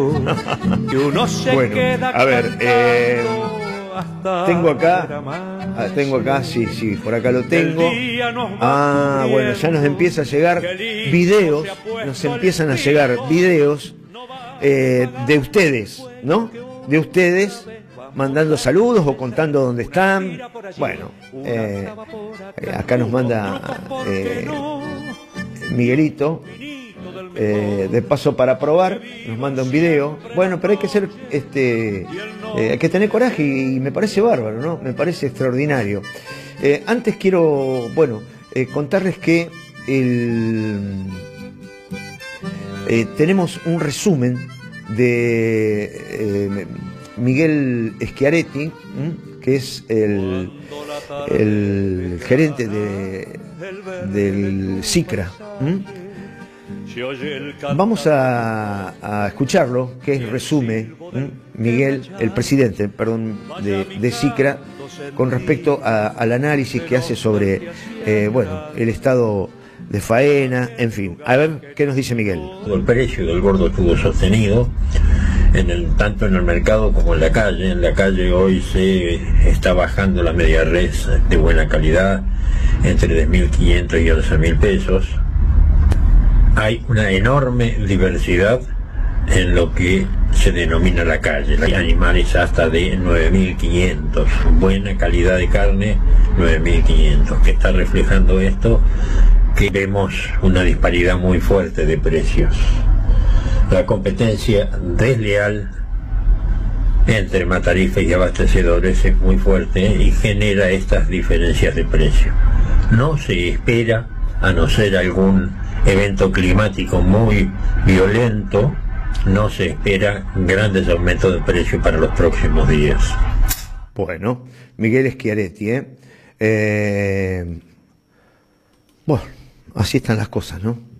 Bueno, a ver, tengo acá, sí, por acá lo tengo. Ah, bueno, ya nos empieza a llegar videos, de ustedes, ¿no? De ustedes mandando saludos o contando dónde están. Bueno, acá nos manda Miguelito. De paso para probar, nos manda un video. Bueno, pero hay que ser, hay que tener coraje y me parece bárbaro, ¿no? Me parece extraordinario. Antes quiero, contarles que tenemos un resumen de Miguel Schiaretti, que es el gerente del SICRA. Vamos a escucharlo, que es resume Miguel, el presidente, de SICRA, con respecto al análisis que hace sobre el estado de faena, en fin. A ver qué nos dice Miguel. El precio del gordo estuvo sostenido tanto en el mercado como en la calle. En la calle hoy se está bajando la media res de buena calidad entre 10.500 y 11.000 pesos. Hay una enorme diversidad en lo que se denomina la calle. Hay animales hasta de 9.500, buena calidad de carne, 9.500. ¿Qué está reflejando esto? Que vemos una disparidad muy fuerte de precios. La competencia desleal entre matarifes y abastecedores es muy fuerte y genera estas diferencias de precio. No se espera, a no ser algún evento climático muy violento, no se espera grandes aumentos de precio para los próximos días. Bueno, Miguel Schiaretti, bueno, así están las cosas, ¿no?